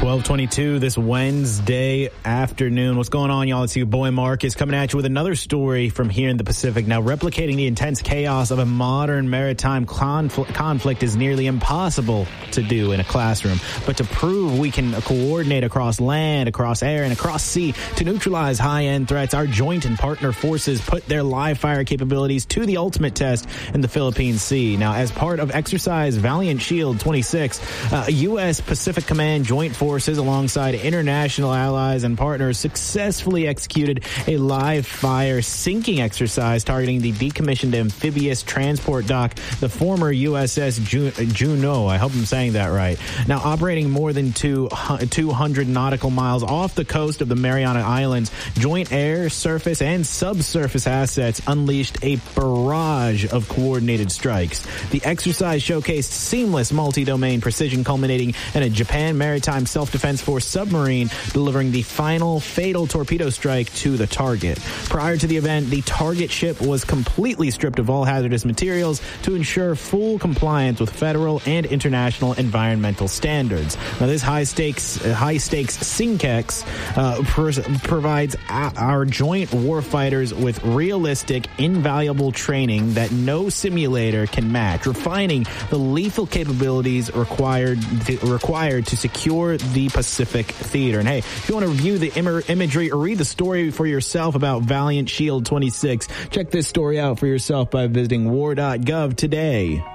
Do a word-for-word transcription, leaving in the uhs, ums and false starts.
twelve twenty-two this Wednesday afternoon. What's going on, y'all? It's your boy Marcus coming at you with another story from here in the Pacific. Now, replicating the intense chaos of a modern maritime confl- conflict is nearly impossible to do in a classroom. But to prove we can coordinate across land, across air, and across sea to neutralize high-end threats, our joint and partner forces put their live fire capabilities to the ultimate test in the Philippine Sea. Now, as part of Exercise Valiant Shield twenty-six, uh, U S Pacific Command Joint Forces, alongside international allies and partners, successfully executed a live fire sinking exercise targeting the decommissioned amphibious transport dock, the former U S S Juneau. I hope I'm saying that right. Now, operating more than two hundred nautical miles off the coast of the Mariana Islands, joint air, surface, and subsurface assets unleashed a barrage of coordinated strikes. The exercise showcased seamless multi-domain precision, culminating in a Japan Maritime Self-Defense Force submarine delivering the final fatal torpedo strike to the target. Prior to the event, the target ship was completely stripped of all hazardous materials to ensure full compliance with federal and international environmental standards. Now, this high-stakes high-stakes SINKEX uh, pr- provides a- our joint warfighters with realistic, invaluable training that no simulator can match, refining the lethal capabilities required to, required to secure the Pacific theater. And hey, if you want to review the Im- imagery or read the story for yourself about Valiant Shield twenty-six, check this story out for yourself by visiting war dot gov today.